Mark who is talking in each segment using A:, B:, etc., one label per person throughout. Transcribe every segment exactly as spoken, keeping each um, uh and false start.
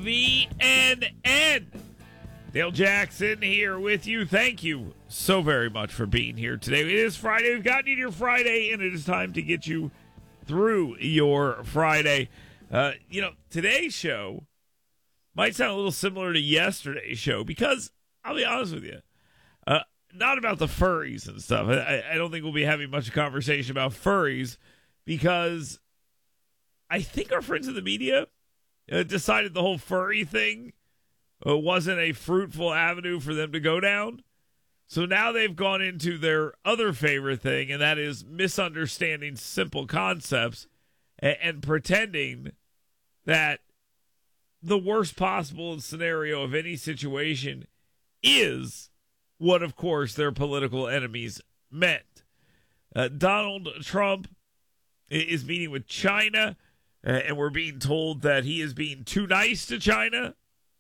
A: V N N. Dale Jackson here with you. Thank you so very much for being here today. It is Friday. We've gotten you to your Friday, and it is time to get you through your Friday. Uh, you know, today's show might sound a little similar to yesterday's show because, I'll be honest with you, uh, not about the furries and stuff. I, I don't think we'll be having much conversation about furries because I think our friends in the media uh, decided the whole furry thing uh, wasn't a fruitful avenue for them to go down. So now they've gone into their other favorite thing, and that is misunderstanding simple concepts and, and pretending that the worst possible scenario of any situation is what, of course, their political enemies meant. Uh, Donald Trump is meeting with China, uh, and we're being told that he is being too nice to China.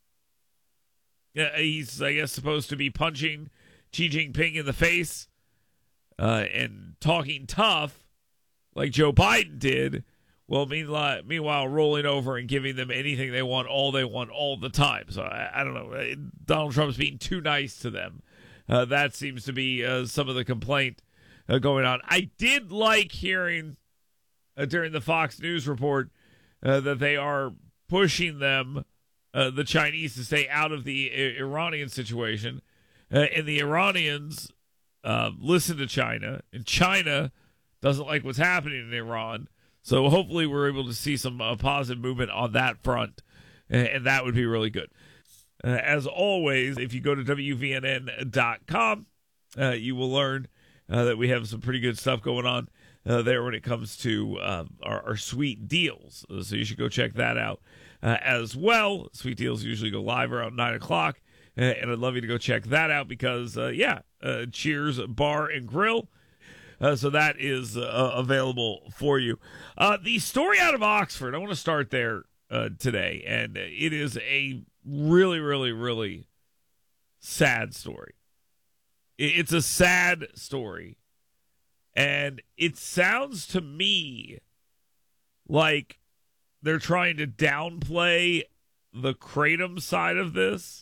A: Uh, he's, I guess, supposed to be punching Xi Jinping in the face uh, and talking tough like Joe Biden did. Well, meanwhile, meanwhile, rolling over and giving them anything they want, all they want, all the time. So I, I don't know. Donald Trump's being too nice to them. Uh, that seems to be uh, some of the complaint uh, going on. I did like hearing uh, during the Fox News report uh, that they are pushing them, uh, the Chinese, to stay out of the I- Iranian situation. Uh, and the Iranians uh, listen to China, and China doesn't like what's happening in Iran. So hopefully we're able to see some uh, positive movement on that front, and, and that would be really good. Uh, as always, if you go to W V N N dot com, uh, you will learn uh, that we have some pretty good stuff going on uh, there when it comes to uh, our, our sweet deals. Uh, so you should go check that out uh, as well. Sweet deals usually go live around nine o'clock. And I'd love you to go check that out because, uh, yeah, uh, Cheers Bar and Grill. Uh, so that is uh, available for you. Uh, the story out of Oxford, I want to start there uh, today. And it is a really, really, really sad story. It's a sad story. And it sounds to me like they're trying to downplay the kratom side of this.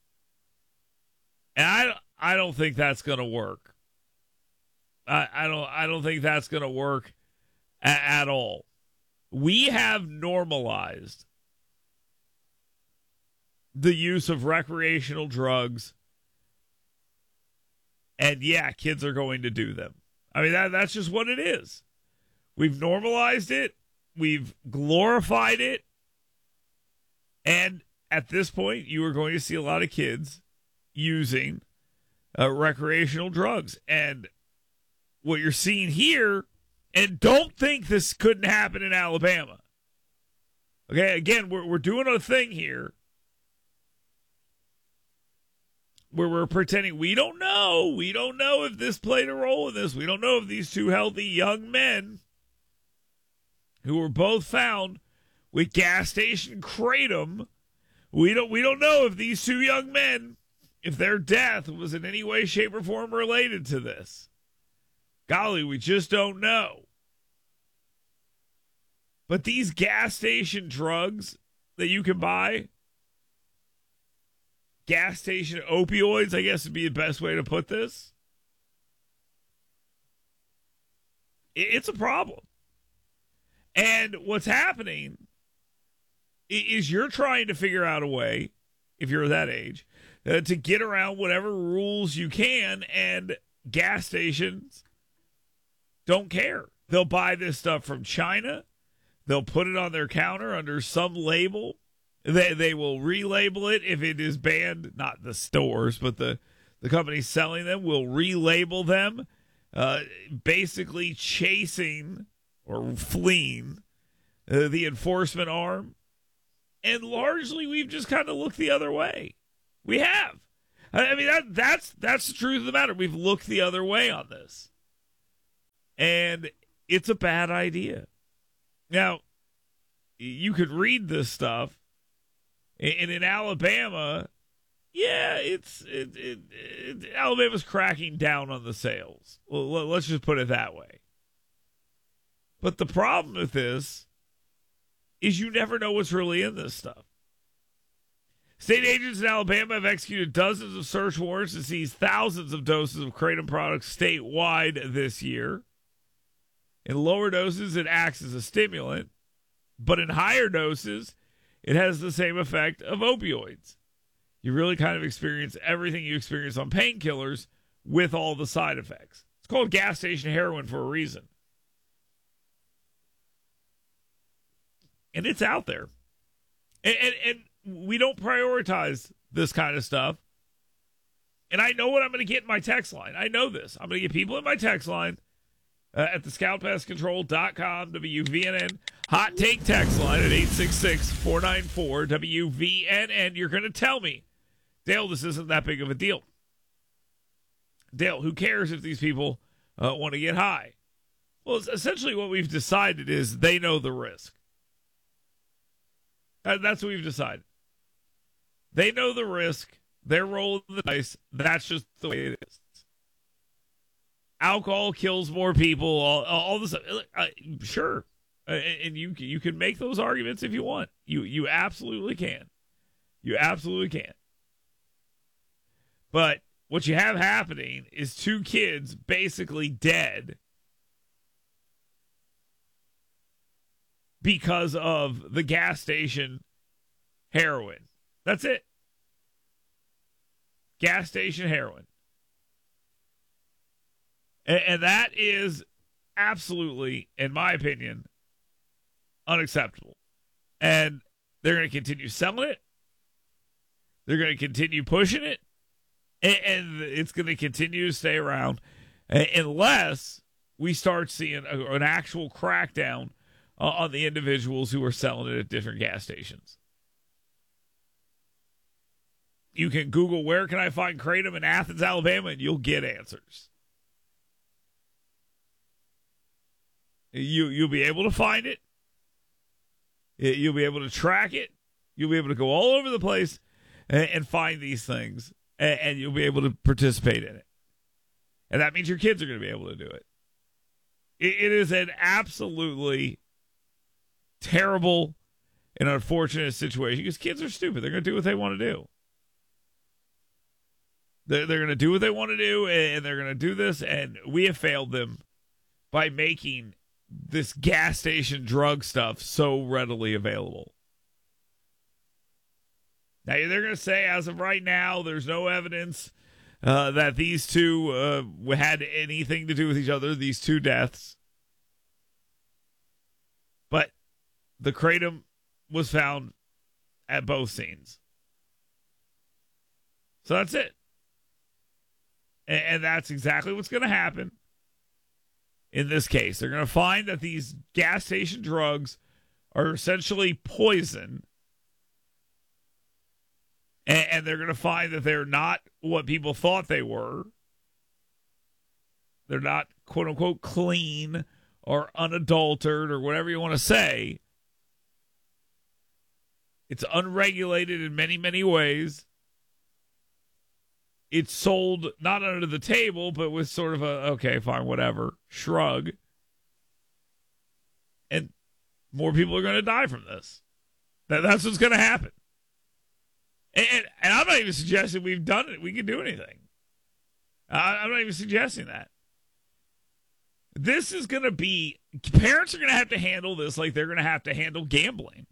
A: And I, I don't think that's going to work. I, I don't I don't think that's going to work a, at all. We have normalized the use of recreational drugs, and yeah, kids are going to do them. I mean, that that's just what it is. We've normalized it. We've glorified it. And at this point, you are going to see a lot of kids using uh, recreational drugs. And what you're seeing here, and don't think this couldn't happen in Alabama. Okay, again, we're we're doing a thing here where we're pretending we don't know. We don't know if this played a role in this. We don't know if these two healthy young men who were both found with gas station kratom, we don't we don't know if these two young men, if their death was in any way, shape, or form related to this. Golly, we just don't know. But these gas station drugs that you can buy, gas station opioids, I guess would be the best way to put this. It's a problem. And what's happening is you're trying to figure out a way, if you're that age, uh, to get around whatever rules you can, and gas stations don't care. They'll buy this stuff from China. They'll put it on their counter under some label. They they will relabel it if it is banned. Not the stores, but the, the companies selling them will relabel them, uh, basically chasing or fleeing uh, the enforcement arm. And largely, we've just kind of looked the other way. We have. I mean, that that's that's the truth of the matter. We've looked the other way on this. And it's a bad idea. Now, you could read this stuff, and in Alabama, yeah, it's it, it, it, Alabama's cracking down on the sales. Well, let's just put it that way. But the problem with this is you never know what's really in this stuff. State agents in Alabama have executed dozens of search warrants to seize thousands of doses of kratom products statewide this year. In lower doses, it acts as a stimulant, but in higher doses, it has the same effect of opioids. You really kind of experience everything you experience on painkillers with all the side effects. It's called gas station heroin for a reason. And it's out there. And, and, and we don't prioritize this kind of stuff. And I know what I'm going to get in my text line. I know this. I'm going to get people in my text line uh, at the scout pest control dot com, W V N N. Hot take text line at eight six six, four nine four, W V N N. You're going to tell me, Dale, this isn't that big of a deal. Dale, who cares if these people uh, want to get high? Well, it's essentially what we've decided is they know the risk. That, that's what we've decided. They know the risk. They're rolling the dice. That's just the way it is. Alcohol kills more people. All, all this, uh, sure, uh, and you you can make those arguments if you want. You you absolutely can. You absolutely can. But what you have happening is two kids basically dead because of the gas station heroin. That's it. Gas station heroin. And, and that is absolutely, in my opinion, unacceptable. And they're going to continue selling it. They're going to continue pushing it. And, and it's going to continue to stay around unless we start seeing a, an actual crackdown uh, on the individuals who are selling it at different gas stations. You can Google where can I find kratom in Athens, Alabama, and you'll get answers. You, you'll be able to find it. You'll be able to track it. You'll be able to go all over the place and, and find these things, and, and you'll be able to participate in it. And that means your kids are going to be able to do it. It, it is an absolutely terrible and unfortunate situation because kids are stupid. They're going to do what they want to do. They're, they're going to do what they want to do, and they're going to do this, and we have failed them by making this gas station drug stuff so readily available. Now, they're going to say, as of right now, there's no evidence uh, that these two uh, had anything to do with each other, these two deaths. But the kratom was found at both scenes. So that's it. And, and that's exactly what's going to happen in this case. They're going to find that these gas station drugs are essentially poison. And, and they're going to find that they're not what people thought they were. They're not, quote unquote, clean or unadulterated or whatever you want to say. It's unregulated in many, many ways. It's sold not under the table, but with sort of a, okay, fine, whatever, shrug. And more people are going to die from this. That, that's what's going to happen. And, and, and I'm not even suggesting we've done it. We can do anything. I, I'm not even suggesting that. This is going to be, parents are going to have to handle this like they're going to have to handle gambling.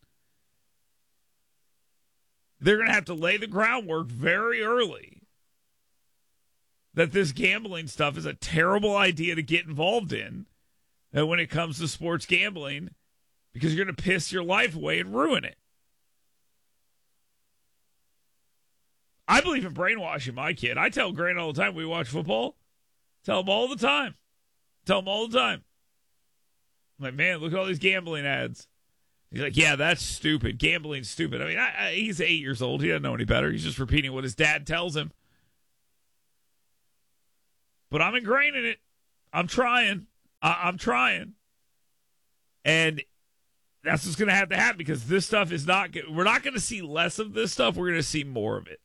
A: They're going to have to lay the groundwork very early that this gambling stuff is a terrible idea to get involved in uh, when it comes to sports gambling because you're going to piss your life away and ruin it. I believe in brainwashing my kid. I tell Grant all the time we watch football. Tell him all the time. Tell him all the time. I'm like, man, look at all these gambling ads. He's like, yeah, that's stupid. Gambling's stupid. I mean, I, I, he's eight years old. He doesn't know any better. He's just repeating what his dad tells him. But I'm ingraining it. I'm trying. I, I'm trying. And that's what's going to have to happen because this stuff is not – we're not going to see less of this stuff. We're going to see more of it.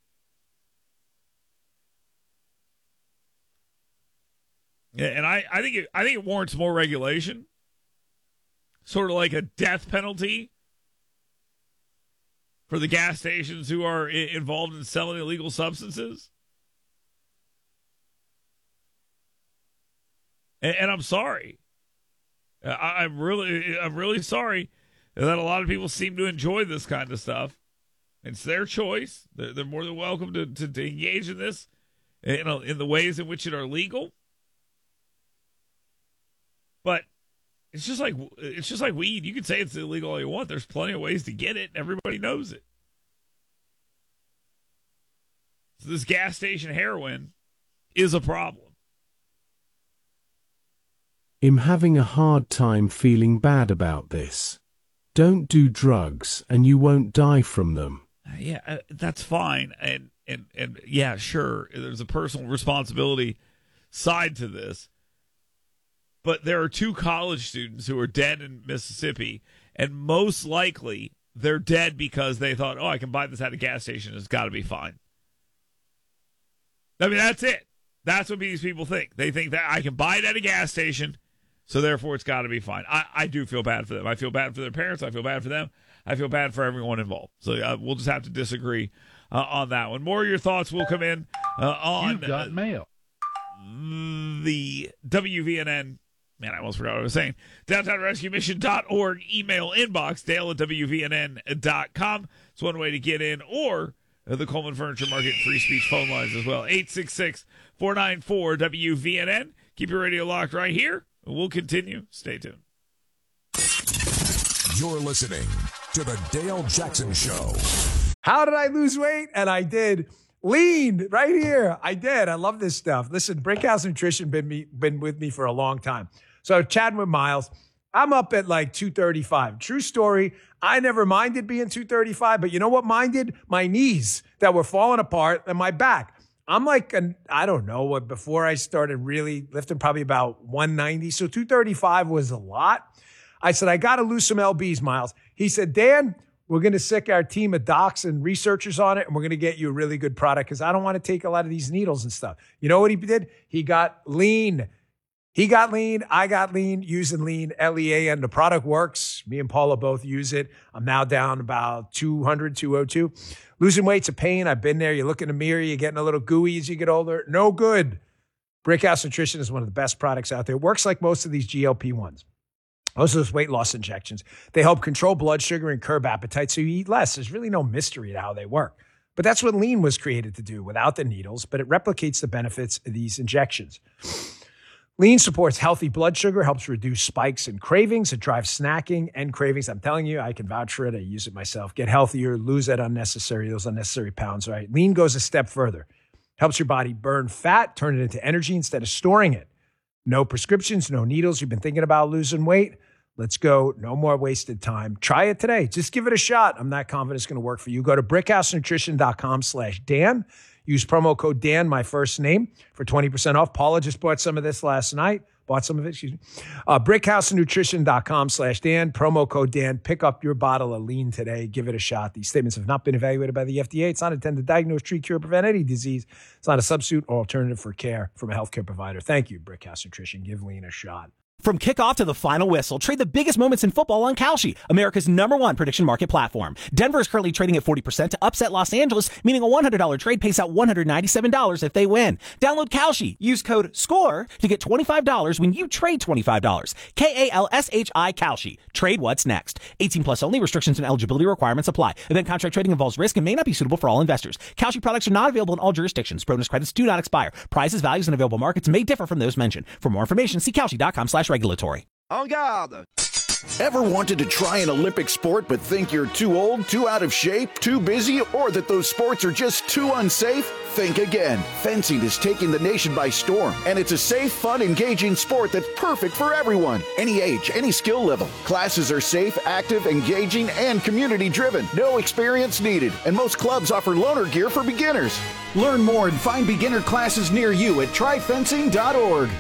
A: Yeah, and I, I think it, I think it warrants more regulation. Sort of like a death penalty for the gas stations who are I- involved in selling illegal substances? And, and I'm sorry. I, I'm really, I'm really sorry that a lot of people seem to enjoy this kind of stuff. It's their choice. They're, they're more than welcome to, to, to engage in this, you know, in the ways in which it are legal. But it's just like it's just like weed. You can say it's illegal all you want. There's plenty of ways to get it. Everybody knows it. So this gas station heroin is a problem.
B: I'm having a hard time feeling bad about this. Don't do drugs and you won't die from them.
A: Yeah, uh, that's fine. And, and, and yeah, sure, there's a personal responsibility side to this. But there are two college students who are dead in Mississippi, and most likely they're dead because they thought, oh, I can buy this at a gas station. It's got to be fine. I mean, that's it. That's what these people think. They think that I can buy it at a gas station, so therefore it's got to be fine. I, I do feel bad for them. I feel bad for their parents. I feel bad for them. I feel bad for everyone involved. So uh, we'll just have to disagree uh, on that one. More of your thoughts will come in uh, on
C: You've got
A: uh,
C: mail.
A: The W V N N. Man, I almost forgot what I was saying. downtown rescue mission dot org email inbox, Dale at W V N N dot com. It's one way to get in, or uh, the Coleman Furniture Market free speech phone lines as well. eight six six, four nine four, W V N N. Keep your radio locked right here. We'll continue. Stay tuned.
D: You're listening to the Dale Jackson Show.
E: How did I lose weight? And I did. Lean right here. I did. I love this stuff. Listen, Brickhouse Nutrition been me been with me for a long time. So chatting with Miles, I'm up at like two thirty-five. True story. I never minded being two thirty-five, but you know what minded? My knees that were falling apart and my back. I'm like, an, I don't know what, before I started really lifting, probably about one ninety. So two thirty-five was a lot. I said, I got to lose some L Bs, Miles. He said, Dan, we're going to sick our team of docs and researchers on it, and we're going to get you a really good product because I don't want to take a lot of these needles and stuff. You know what he did? He got lean. He got lean. I got lean, using lean, L E A N. The product works. Me and Paula both use it. I'm now down about two hundred, two oh two. Losing weight's a pain. I've been there. You look in the mirror, you're getting a little gooey as you get older. No good. Brickhouse Nutrition is one of the best products out there. It works like most of these G L P ones. Most of those weight loss injections. They help control blood sugar and curb appetite so you eat less. There's really no mystery to how they work. But that's what lean was created to do without the needles, but it replicates the benefits of these injections. Lean supports healthy blood sugar, helps reduce spikes and cravings. It drives snacking and cravings. I'm telling you, I can vouch for it. I use it myself. Get healthier, lose that unnecessary, those unnecessary pounds, right? Lean goes a step further. Helps your body burn fat, turn it into energy instead of storing it. No prescriptions, no needles. You've been thinking about losing weight? Let's go. No more wasted time. Try it today. Just give it a shot. I'm not confident it's going to work for you. Go to brickhousenutrition.com slash Dan. Use promo code Dan, my first name, for twenty percent off. Paula just bought some of this last night. Bought some of it, excuse me. Uh, brickhousenutrition.com slash Dan. Promo code Dan. Pick up your bottle of lean today. Give it a shot. These statements have not been evaluated by the F D A. It's not intended to diagnose, treat, cure, prevent any disease. It's not a substitute or alternative for care from a healthcare provider. Thank you, Brickhouse Nutrition. Give lean a shot.
F: From kickoff to the final whistle, trade the biggest moments in football on Kalshi, America's number one prediction market platform. Denver is currently trading at forty percent to upset Los Angeles, meaning a one hundred dollars trade pays out one hundred ninety-seven dollars if they win. Download Kalshi. Use code SCORE to get twenty-five dollars when you trade twenty-five dollars. K A L S H I Kalshi. Trade what's next. eighteen plus only. Restrictions and eligibility requirements apply. Event contract trading involves risk and may not be suitable for all investors. Kalshi products are not available in all jurisdictions. Bonus credits do not expire. Prizes, values, and available markets may differ from those mentioned. For more information, see Kalshi.com slash regulatory.
G: En garde!
H: Ever wanted to try an Olympic sport but think you're too old, too out of shape, too busy, or that those sports are just too unsafe? Think again. Fencing is taking the nation by storm, and it's a safe, fun, engaging sport that's perfect for everyone. Any age, any skill level. Classes are safe, active, engaging, and community-driven. No experience needed, and most clubs offer loaner gear for beginners. Learn more and find beginner classes near you at try fencing dot org.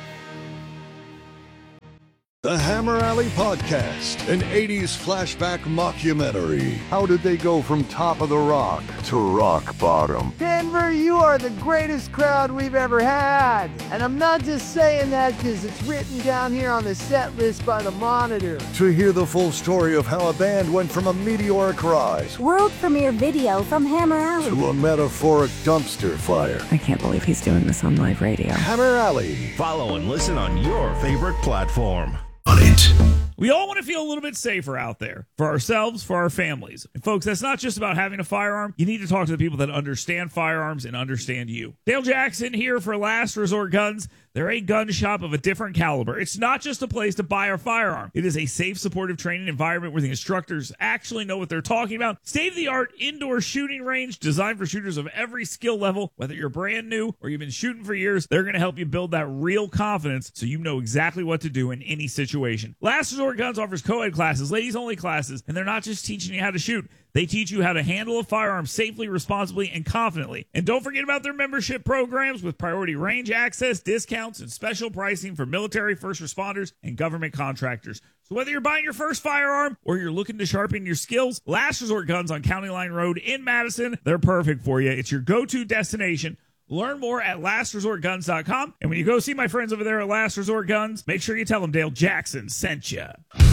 I: The Hammer Alley Podcast, an eighties flashback mockumentary. How did they go from top of the rock to rock bottom?
J: Ten
C: Denver, you are the greatest crowd we've ever had. And I'm not just saying that because it's written down here on the set list by the Monitor.
I: To hear the full story of how a band went from a meteoric rise
G: World premiere video from Hammer Alley
I: to a metaphoric dumpster fire.
G: I can't believe he's doing this on live radio.
I: Hammer Alley.
J: Follow and listen on your favorite platform.
D: On it.
A: We all want to feel a little bit safer out there for ourselves, for our families. And folks, that's not just about having a firearm. You need to talk to the people that understand firearms and understand you. Dale Jackson here for Last Resort Guns. They're a gun shop of a different caliber. It's not just a place to buy a firearm. It is a safe, supportive training environment where the instructors actually know what they're talking about. State-of-the-art indoor shooting range designed for shooters of every skill level. Whether you're brand new or you've been shooting for years, they're going to help you build that real confidence so you know exactly what to do in any situation. Last Resort Guns offers co-ed classes, ladies-only classes, and they're not just teaching you how to shoot. They teach you how to handle a firearm safely, responsibly, and confidently. And don't forget about their membership programs with priority range access, discounts, and special pricing for military, first responders, and government contractors. So whether you're buying your first firearm or you're looking to sharpen your skills, Last Resort Guns on County Line Road in Madison, they're perfect for you. It's your go-to destination. Learn more at last resort guns dot com. And when you go see my friends over there at Last Resort Guns, make sure you tell them Dale Jackson sent you.